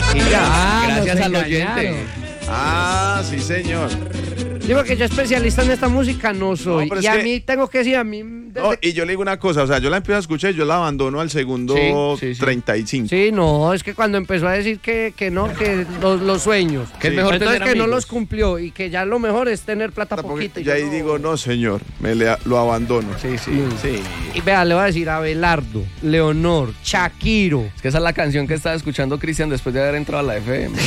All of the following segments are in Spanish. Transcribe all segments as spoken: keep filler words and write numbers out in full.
Y ya, Ah, gracias nos al engañaron. oyente. Ah, sí, señor. Digo que yo especialista en esta música no soy. No, pero y es a que- mí tengo que decir, a mí... desde No, y yo le digo una cosa, o sea, yo la empiezo a escuchar y yo la abandono al segundo Sí, sí, sí. treinta y cinco. Sí, no, es que cuando empezó a decir que, que no, que los, los sueños, Que es Sí. mejor entonces tener que no amigos. los cumplió y que ya lo mejor es tener plata Porque poquito. y ya yo ahí no- digo, no, señor, me le- lo abandono. Sí, sí. Sí. Y vea, le voy a decir Abelardo, Leonor, Shakiro. Es que esa es la canción que estaba escuchando Cristian después de haber entrado a la F M.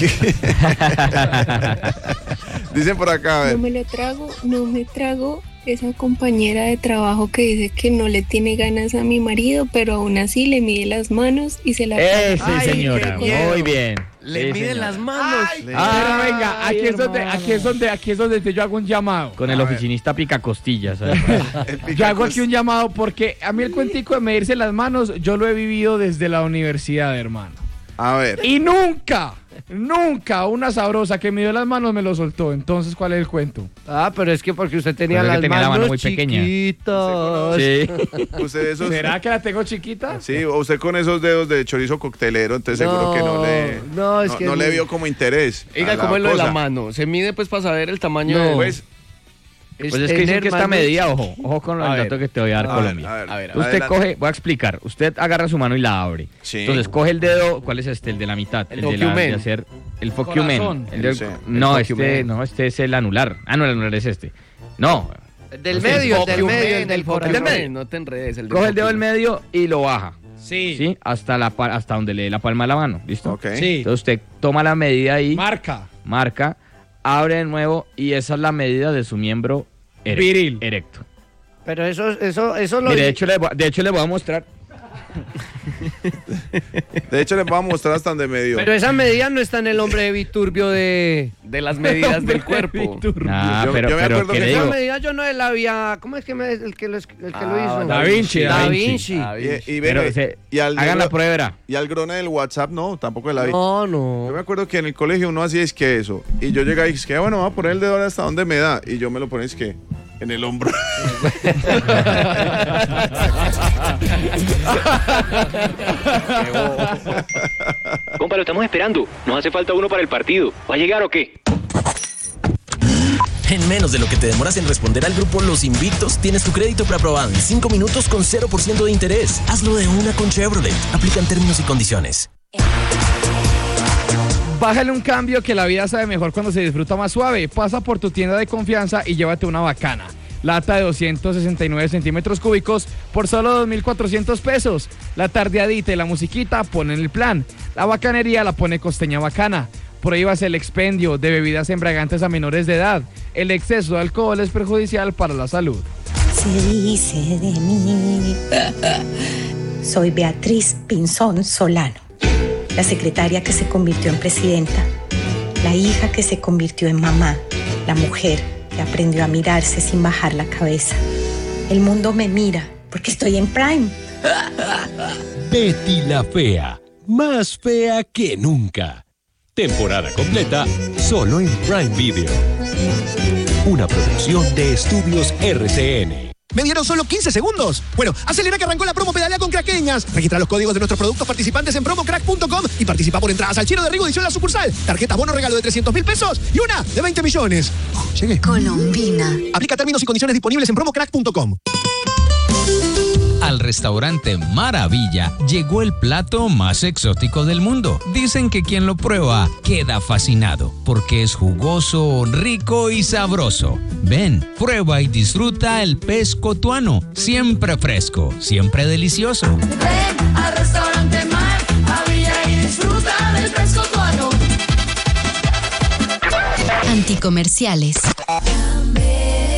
Dicen por acá, a ver. No me lo trago, no me trago esa compañera de trabajo que dice que no le tiene ganas a mi marido, pero aún así le mide las manos y se la Eh, sí, Ay, señora, qué miedo. muy bien. Le Sí, miden señora. las manos. Le- Ah, Pero venga, aquí es donde, aquí es donde, aquí es donde yo hago un llamado. Con el A ver. oficinista pica costillas. ¿sabes? El pica Yo hago cos- aquí un llamado porque a mí el cuentico de medirse las manos, yo lo he vivido desde la universidad, hermano. A ver. Y nunca, nunca una sabrosa que me dio las manos me lo soltó. Entonces, ¿cuál es el cuento? Ah, pero es que porque usted tenía Pero es las que tenía la manos mano muy pequeña. chiquitas. Sí. Usted esos. ¿Será que la tengo chiquita? Sí, o usted con esos dedos de chorizo coctelero, entonces seguro que no le. No, es que no es le muy- vio como interés. a Oiga, la ¿cómo es lo de la cosa. mano? ¿Se mide pues para saber el tamaño No. de...? Pues, Es Pues es que dicen tener que esta manos- medida, ojo, ojo con A el ver. dato que te voy a dar, a ver, Colombia. a ver, A ver, Usted adelante. coge, voy a explicar, usted agarra su mano y la abre. Sí. Entonces coge el dedo, ¿cuál es este? El de la mitad, el, El de, la, focumen. de hacer el focumen. Corazón. El del- Sí, no, el este, focumen. no, este es el anular. Ah, no, el anular es este. No, Del El medio, el del Focumen, medio, el del el focumen, focumen. no te enredes. El del coge el dedo del focumen. medio y lo baja. Sí. ¿Sí? Hasta la pa- hasta donde le dé la palma de la mano, ¿listo? Ok. Sí. Entonces usted toma la medida ahí, Marca. marca, abre de nuevo y esa es la medida de su miembro ere- Viril. erecto. Pero eso, eso, eso lo... Mire, de hecho, le, voy- de hecho le voy a mostrar. De hecho, les voy a mostrar hasta donde me dio. Pero esa medida no está en el hombre de Viturbio de... De las medidas del cuerpo. Nah, Yo- pero, yo me pero acuerdo ¿qué que le Esa digo? medida yo no la había... ¿Cómo es que me, el que lo, es- el que lo Ah, hizo? Da Vinci, Da Da Vinci. Da Vinci. Y, y, Pero, venga, se- y al hagan la negro- prueba. Y al grone del WhatsApp, no, tampoco la vi. No, Yo me no. acuerdo que en el colegio uno hacía es que eso. Y yo llegaba y es que, bueno, voy a poner el dedo hasta donde me da. Y yo me lo ponía es que en el hombro. Compa, lo estamos esperando. Nos hace falta uno para el partido. ¿Va a llegar o qué? En menos de lo que te demoras en responder al grupo Los Invictos, tienes tu crédito preaprobado en cinco minutos con cero por ciento de interés. Hazlo de una con Chevrolet. Aplican términos y condiciones. Bájale un cambio que la vida sabe mejor cuando se disfruta más suave. Pasa por tu tienda de confianza y llévate una bacana. Lata de doscientos sesenta y nueve centímetros cúbicos por solo dos mil cuatrocientos pesos. La tardeadita y la musiquita ponen el plan. La bacanería la pone Costeña Bacana. Prohíbas el expendio de bebidas embriagantes a menores de edad. El exceso de alcohol es perjudicial para la salud. Se dice de mí. Soy Beatriz Pinzón Solano, la secretaria que se convirtió en presidenta, la hija que se convirtió en mamá, la mujer que aprendió a mirarse sin bajar la cabeza. El mundo me mira porque estoy en Prime. Betty la Fea, más fea que nunca. Temporada completa solo en Prime Video. Una producción de Estudios R C N. Me dieron solo quince segundos. Bueno, acelera que arrancó la promo Pedalea con Craqueñas. Registra los códigos de nuestros productos participantes en promo crack punto com y participa por entradas al Chino de Rigo Edición La Sucursal. Tarjeta bono regalo de trescientos mil pesos y una de veinte millones. Oh, llegué. Colombina. Aplica términos y condiciones disponibles en promo crack punto com. Al restaurante Maravilla llegó el plato más exótico del mundo. Dicen que quien lo prueba queda fascinado porque es jugoso, rico y sabroso. Ven, prueba y disfruta el pez cotuano, siempre fresco, siempre delicioso. Ven al restaurante Maravilla y disfruta del pez cotuano. Anticomerciales. Cambé